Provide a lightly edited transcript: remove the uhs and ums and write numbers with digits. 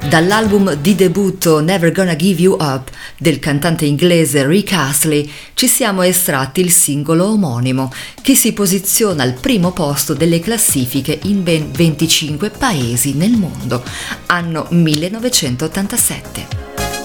Dall'album di debutto Never Gonna Give You Up del cantante inglese Rick Astley ci siamo estratti il singolo omonimo, che si posiziona al primo posto delle classifiche in ben 25 paesi nel mondo, anno 1987.